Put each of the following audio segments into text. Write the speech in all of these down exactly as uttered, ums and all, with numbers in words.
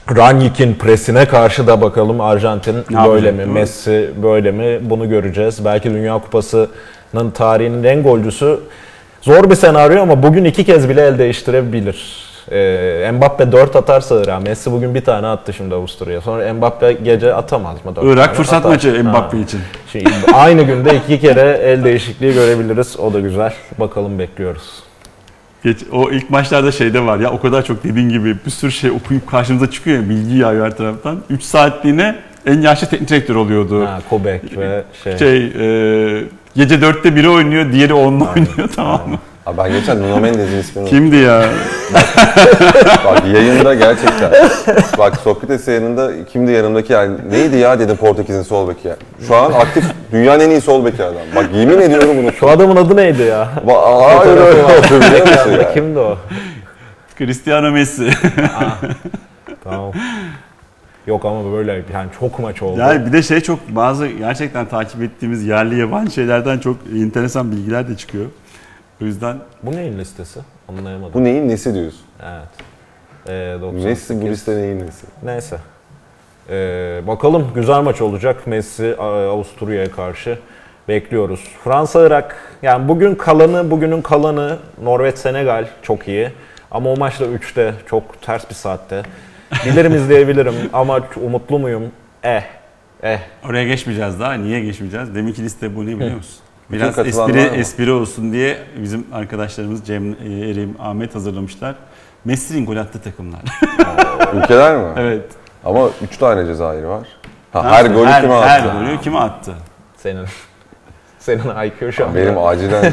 Rangnick'in presine karşı da bakalım Arjantin Ne böyle yapacak, mi, Messi böyle mi bunu göreceğiz. Belki Dünya Kupası'nın tarihinin en golcüsü. Zor bir senaryo ama bugün iki kez bile el değiştirebilir. Ee, Mbappe dört atarsa Irak, Messi bugün bir tane attı şimdi Avusturya'ya. Sonra Mbappe gece atamaz mı? Irak fırsat atar. Maçı Mbappe ha. için. Şimdi aynı günde iki kere el değişikliği görebiliriz. O da güzel. Bakalım, bekliyoruz. Geç, o ilk maçlarda şeyde var ya, o kadar çok dediğin gibi bir sürü şey okuyup karşımıza çıkıyor ya, bilgi yağıyor her taraftan. üç saatliğine en yaşlı teknik direktör oluyordu. Ha, Kobek ve şey. Şey e, gece dörtte biri oynuyor, diğeri onunla oynuyor, tamam mı? Abi ben geçen Nuno Mendes'in ismini Kimdi ya? Bak yayında gerçekten. Bak Sokrates yayınında kimdi yanımdaki, yani neydi ya dedim, Portekiz'in sol beki ya. Şu an aktif dünyanın en iyi sol beki adam. Bak yemin ediyorum bunu. Şu adamın adı neydi ya? Ba- Hayır öyle oldu biliyor musun ya? Kimdi o? Cristiano Messi. Tamam. Yok ama böyle yani çok maç oldu. Yani bir de şey, çok bazı gerçekten takip ettiğimiz yerli yabancı şeylerden çok enteresan bilgiler de çıkıyor. O yüzden... Bu neyin listesi? Anlayamadım. Bu neyin nesi diyorsun? Evet. Ee, Messi bu liste neyin nesi? Neyse. Ee, bakalım, güzel maç olacak. Messi Avusturya'ya karşı bekliyoruz. Fransa-Irak, yani bugün kalanı, bugünün kalanı Norveç-Senegal çok iyi. Ama o maç da üçte, çok ters bir saatte. Bilirim, izleyebilirim ama umutlu muyum? Eh. Eh. Oraya geçmeyeceğiz daha. Niye geçmeyeceğiz? Deminki liste bu, ne biliyor musun? Biraz espri, espri olsun diye bizim arkadaşlarımız Cem, Erim, Ahmet hazırlamışlar. Messi'nin gol attığı takımlar. Ülkeler mi? Evet. Ama üç tane Cezayir var. Ha, her golü her, kime attı? Her golü kime attı? Senin. Senin I Q şu an. Benim acilen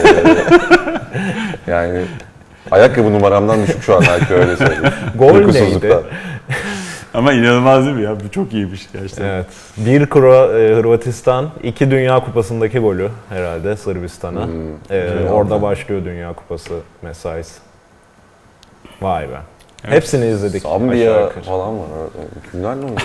yani ayakkabı numaramdan düşük şu an I Q, öyle söyleyeyim. Gol neydi? Ama inanılmaz değil mi ya? Bu çok iyiymiş gerçekten. Evet. Bir Kro e, Hırvatistan, iki Dünya Kupası'ndaki golü herhalde Sırbistan'a. Hmm. Ee, orada başlıyor Dünya Kupası mesaisi. Vay be. Evet. Hepsini izledik. Zambiya falan var. Kimlerle oynamış?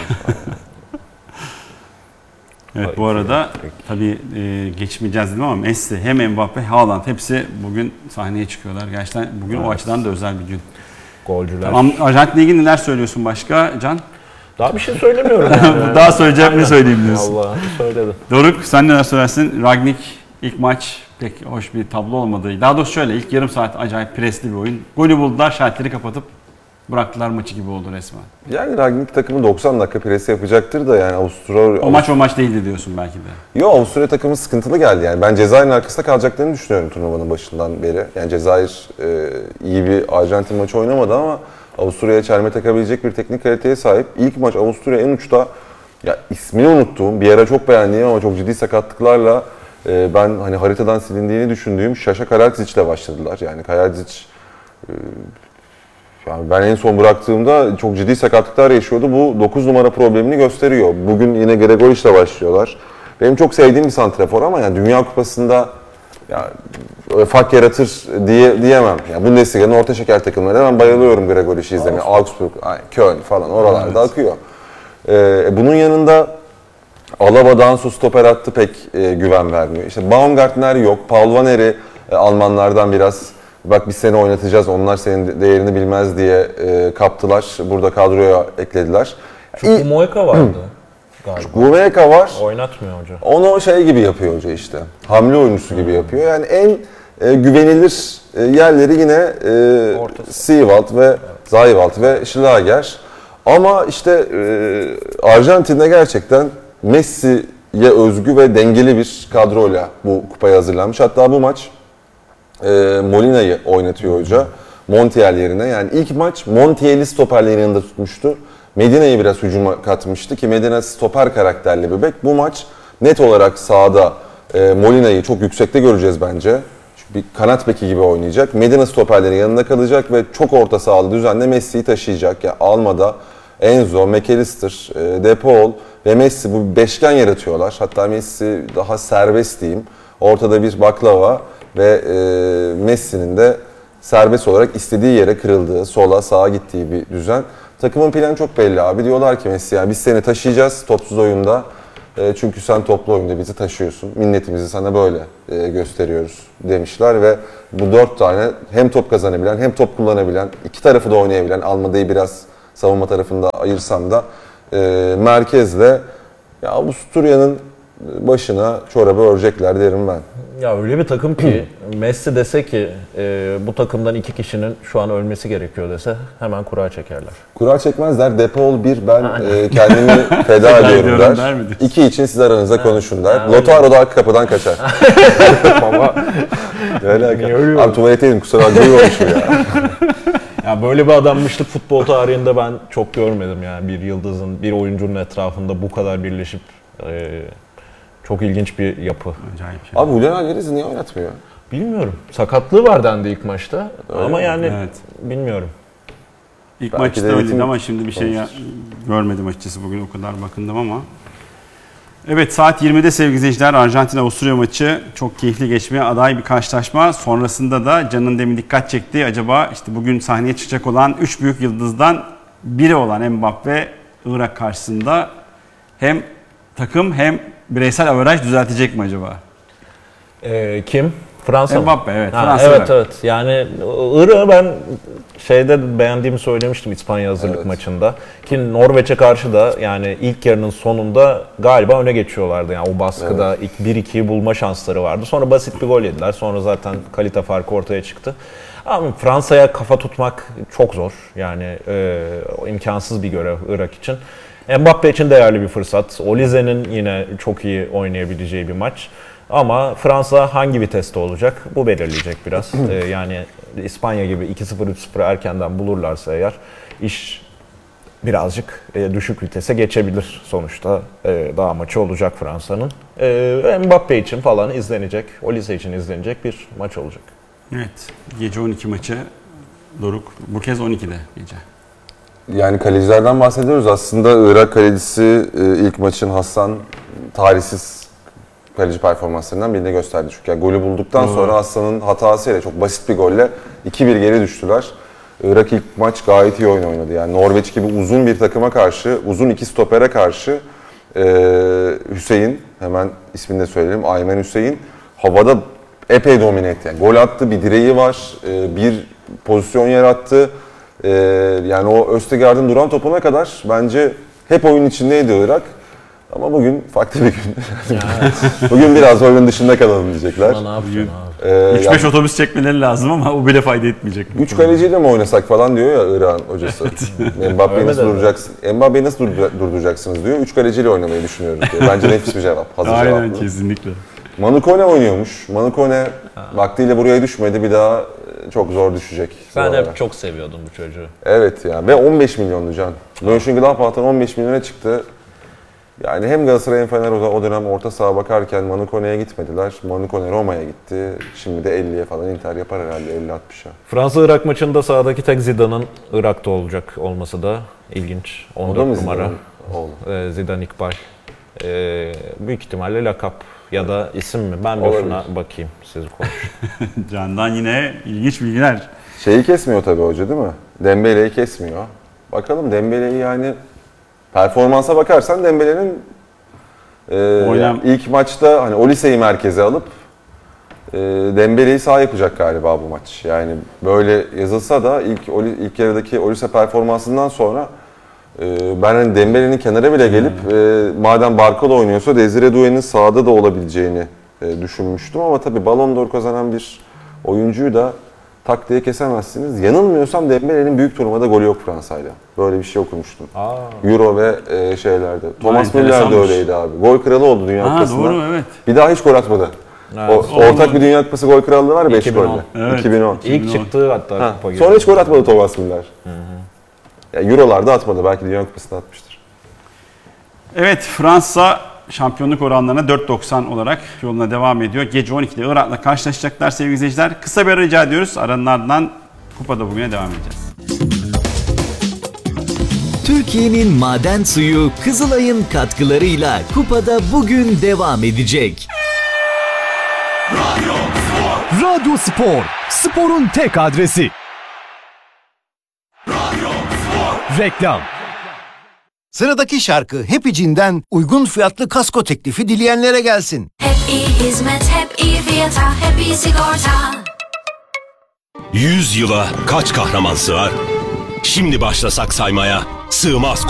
Evet, bu arada tabii e, geçmeyeceğiz dedim ama Messi, hem Mbappe, Haaland hepsi bugün sahneye çıkıyorlar. Gerçekten bugün evet, o açıdan da özel bir gün. Golcüler. Tamam, Arjantin'le ilgili neler söylüyorsun başka Can? Daha bir şey söylemiyorum. Yani. Daha söyleyeceğim ne söyleyeyim diyorsun. Allah söyledim. Doruk, sen neler söylersin? Rangnick ilk maç pek hoş bir tablo olmadı. Daha doğrusu şöyle, ilk yarım saat acayip presli bir oyun. Golü buldular, şalteri kapatıp bıraktılar maçı gibi oldu resmen. Yani Rangnick takımı doksan dakika pres yapacaktır da yani Avusturya... O maç o maç değildi diyorsun belki de. Yo, Avusturya takımı sıkıntılı geldi yani. Ben Cezayir'in arkasında kalacaklarını düşünüyorum turnuvanın başından beri. Yani Cezayir e, iyi bir Arjantin maçı oynamadı ama Avusturya'ya çelme takabilecek bir teknik kaliteye sahip. İlk maç Avusturya en uçta, ya ismini unuttuğum, bir ara çok beğendiğim ama çok ciddi sakatlıklarla e, ben hani haritadan silindiğini düşündüğüm Şaşa Karadzic ile başladılar. Yani Karadzic e, yani ben en son bıraktığımda çok ciddi sakatlıklar yaşıyordu. Bu dokuz numara problemini gösteriyor. Bugün yine Gregoris'le başlıyorlar. Benim çok sevdiğim bir santrafor ama yani Dünya Kupası'nda ya, fark yaratır diye diyemem. Yani Bundesliga'nın orta şeker takımlarına ben bayılıyorum Gregoris'i izlemeye. Augsburg, Köln falan oralarda evet, akıyor. Ee, bunun yanında Alaba, Danso stoper attı, pek e, güven vermiyor. İşte Baumgartner yok, Paul Vaneri e, Almanlardan biraz bak biz seni oynatacağız, onlar senin değerini bilmez diye e, kaptılar. Burada kadroya eklediler. Chukwuemeka vardı galiba. Chukwuemeka var. Oynatmıyor hoca. Onu şey gibi yapıyor hoca işte. Hamle oyuncusu gibi yapıyor. Yani en e, güvenilir e, yerleri yine e, Seiwald ve Zayvald ve Schlager. Ama işte e, Arjantin'de gerçekten Messi'ye özgü ve dengeli bir kadroyla bu kupaya hazırlanmış. Hatta bu maç e, Molina'yı oynatıyor hoca. Montiel yerine. Yani ilk maç Montiel'i stoperlerin yanında tutmuştu. Medina'yı biraz hücuma katmıştı ki Medina stoper karakterli bir bek. Bu maç net olarak sahada e, Molina'yı çok yüksekte göreceğiz bence. Çünkü bir kanat beki gibi oynayacak. Medina stoperlerin yanında kalacak ve çok orta sahalı düzenle Messi'yi taşıyacak. Yani Almada, Enzo, McAllister, e, De Paul ve Messi bu beşgen yaratıyorlar. Hatta Messi daha serbest diyeyim. Ortada bir baklava ve e, Messi'nin de serbest olarak istediği yere kırıldığı, sola sağa gittiği bir düzen. Takımın planı çok belli abi. Diyorlar ki Messi, yani biz seni taşıyacağız topsuz oyunda. E, çünkü sen toplu oyunda bizi taşıyorsun. Minnetimizi sana böyle e, gösteriyoruz demişler ve bu dört tane hem top kazanabilen hem top kullanabilen, iki tarafı da oynayabilen, Almada'yı biraz savunma tarafında ayırsam da e, merkezle ya Avusturya'nın başına çorabı örecekler derim ben. Ya öyle bir takım ki Messi dese ki e, bu takımdan iki kişinin şu an ölmesi gerekiyor dese hemen kura çekerler. Kura çekmezler. Depol bir ben e, kendimi feda ediyorum der. der mi diyorsun? İki için siz aranızda konuşun der. Ha, Lautaro da arka kapıdan kaçar. Baba Öyle ölüyor? Abi tuvalete indim kusura bakmayın ya. ya böyle bir adammışlık futbol tarihinde ben çok görmedim yani bir yıldızın, bir oyuncunun etrafında bu kadar birleşip e, çok ilginç bir yapı. Acayip şey. Abi Julian Alvarez niye oynatmıyor? Bilmiyorum. Sakatlığı var dendi ilk maçta. Öyle ama mi? yani Evet. bilmiyorum. İlk Belki maçta de öyleydi eğitim ama şimdi bir şey ya, konuşuruz. görmedim açıkçası bugün o kadar bakındım ama. Evet saat yirmide sevgili izleyiciler Arjantin-Avusturya maçı çok keyifli geçmeye aday bir karşılaşma. Sonrasında da Can'ın demin dikkat çektiği acaba işte bugün sahneye çıkacak olan üç büyük yıldızdan biri olan Mbappe Irak karşısında hem takım hem bireysel averaj düzeltecek mi acaba? Ee, kim? Fransa mı? Mbappe evet. Ha, Fransa evet Irak. evet. Yani Irak'ı ben şeyde beğendiğimi söylemiştim İspanya hazırlık Evet. maçında. Ki Norveç'e karşı da yani ilk yarının sonunda galiba öne geçiyorlardı. Yani o baskıda ilk bir ikiyi bulma şansları vardı. Sonra basit bir gol yediler. Sonra zaten kalite farkı ortaya çıktı. Ama Fransa'ya kafa tutmak çok zor. Yani e, imkansız bir görev Irak için. Mbappe için değerli bir fırsat. Olize'nin yine çok iyi oynayabileceği bir maç. Ama Fransa hangi viteste olacak? Bu belirleyecek biraz. Ee, yani İspanya gibi iki sıfır üç sıfır erkenden bulurlarsa eğer iş birazcık e, düşük vitese geçebilir sonuçta. E, daha maçı olacak Fransa'nın. E, Mbappe için falan izlenecek, Olise için izlenecek bir maç olacak. Evet. Gece on iki maçı Doruk. Bu kez on ikide gece. Yani kalecilerden bahsediyoruz. Aslında Irak kalecisi e, ilk maçın Hasan tarihsiz kaleci performanslarından birini gösterdi. Çünkü yani golü bulduktan Doğru. sonra Hasan'ın hatasıyla çok basit bir golle iki bir geri düştüler. Irak ilk maç gayet iyi oyun oynadı. Yani Norveç gibi uzun bir takıma karşı, uzun iki stopere karşı e, Hüseyin, hemen ismini de söyleyelim, Aymen Hüseyin havada epey domine etti. Yani gol attı, bir direği var, e, bir pozisyon yarattı. E, yani o Östegard'ın duran topuna kadar bence hep oyun içindeydi Irak. Ama bugün farklı bir gün. Bugün biraz oyunun dışında kalalım diyecekler. Ulan ne yapacaksın abi? Ee, üç beş yani otobüs çekmeleri lazım ama o bile fayda etmeyecek. üç kaleciyle mi oynasak falan diyor ya Irak'ın hocası. Mbappe'yi Öyle nasıl de. duracaksın? Mbappe'yi nasıl durdur- durduracaksınız diyor. üç kaleciyle oynamayı düşünüyoruz diyor. Bence nefis bir cevap. Hazır Aynen cevaplı. kesinlikle. Manu Kone oynuyormuş. Manu Kone vaktiyle buraya düşmedi. Bir daha e, çok zor düşecek. Ben sıralara. hep çok seviyordum bu çocuğu. Evet ya ve on beş milyondu Can. Mönchengladbach'tan on beş milyona çıktı. Yani hem Galatasaray hem Fener o dönem orta saha bakarken Manu Kone'ye gitmediler. Manu Kone Roma'ya gitti. Şimdi de elliye falan Inter yapar herhalde elli altmışa. Fransa-Irak maçında sahadaki tek Zidane'ın Irak'ta olacak olması da ilginç. O da on mı dört numara. Zidane? Oğlum. Ee, Zidane İkbal. Ee, büyük ihtimalle lakap ya da isim mi? Ben bir Olabilir. şuna bakayım. Siz konuşun. Can'dan yine ilginç bilgiler. Şeyi kesmiyor tabii hoca değil mi? Dembele'yi kesmiyor. Bakalım Dembele'yi yani performansa bakarsan Dembele'nin e, Oynam- yani ilk maçta hani Olise'yi merkeze alıp e, Dembele'yi sağ yapacak galiba bu maç. Yani böyle yazılsa da ilk Oli- ilk yarıdaki Olise performansından sonra e, ben hani Dembele'nin kenara bile gelip e, madem Barcola oynuyorsa Desire Doué'nin sağda da olabileceğini e, düşünmüştüm ama tabii Ballon d'Or kazanan bir oyuncuyu da tak diye kesemezsiniz. Yanılmıyorsam Dembele'nin büyük turnuvada golü yok Fransa'yla. Böyle bir şey okumuştum. Aa, Euro ve e, şeylerde. Thomas Müller de enteresanmış. öyleydi abi. Gol kralı oldu Dünya Ha Kupası'nda. doğru evet. Bir daha hiç gol atmadı. evet. O, ortak bir Dünya Kupası gol krallığı var ya beş iki bin on. golle. Evet. iki bin on. İlk iki bin on. çıktığı hatta Ha, kupa gibi. sonra hiç gol atmadı Thomas Müller. Ya Euro'larda atmadı. Belki Dünya Kupası'nda atmıştır. Evet Fransa şampiyonluk oranlarına dört doksan olarak yoluna devam ediyor. Gece on ikide Irak'la karşılaşacaklar sevgili izleyiciler. Kısa bir ara rica ediyoruz. Aranın ardından kupada bugüne devam edeceğiz. Türkiye'nin maden suyu Kızılay'ın katkılarıyla kupada bugün devam edecek. Radyo Spor, sporun tek adresi. Reklam. Sıradaki şarkı Happy Jean'den uygun fiyatlı kasko teklifi dileyenlere gelsin. Hep iyi hizmet, hep iyi fiyata, hep iyi sigorta. Yüz yıla kaç kahraman sığar? Şimdi başlasak saymaya sığmaz